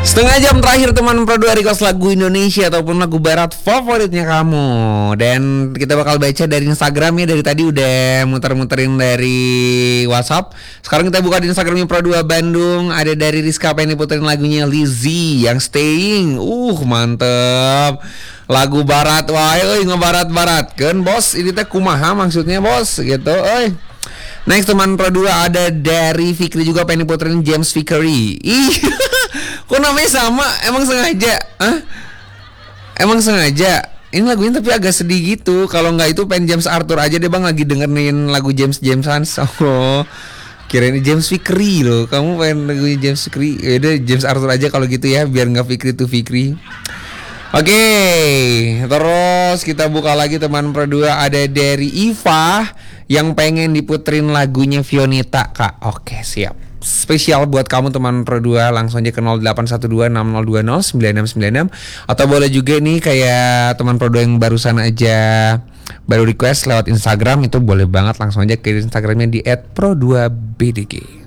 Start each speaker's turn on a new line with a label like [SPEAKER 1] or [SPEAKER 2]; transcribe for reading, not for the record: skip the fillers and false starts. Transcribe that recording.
[SPEAKER 1] Setengah jam terakhir teman Pro 2 request lagu Indonesia ataupun lagu barat favoritnya kamu. Dan kita bakal baca dari Instagram ya. Dari tadi udah muter-muterin dari WhatsApp. Sekarang kita buka di Instagramnya Pro 2 Bandung. Ada dari Rizka pengen diputerin lagunya Lizzy yang Staying. Mantep. Lagu barat wae euy ngebarat-barat kan bos. Ini teh kumaha maksudnya bos gitu euy. Next teman Pro 2 ada dari Fikri juga pengen diputerin James Vickery. Kok namanya sama? Emang sengaja? Emang sengaja? Ini lagunya tapi agak sedih gitu. Kalau nggak itu pengen James Arthur aja deh bang. Lagi dengerin lagu Jamesan. Oh, kirain James Vickery loh. Kamu pengen lagunya James Vickery? Yaudah James Arthur aja kalau gitu ya. Biar nggak Fikri tuh Fikri. Oke, terus kita buka lagi teman Pro 2. Ada dari Iva yang pengen diputerin lagunya Fionita kak. Oke siap. Spesial buat kamu teman Pro 2. Langsung aja ke 081260209696. Atau boleh juga nih kayak teman Pro 2 yang barusan aja baru request lewat Instagram. Itu boleh banget langsung aja ke Instagramnya di @pro2bdg.